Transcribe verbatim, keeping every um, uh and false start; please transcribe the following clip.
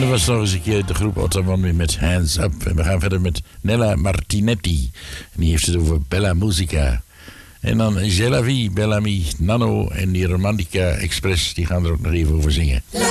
dat was nog eens een keer de groep Ottoman met Hands Up. En we gaan verder met Nella Martinetti. En die heeft het over Bella Musica. En dan Gelavi, Bellamy, Nano en die Romantica Express. Die gaan er ook nog even over zingen.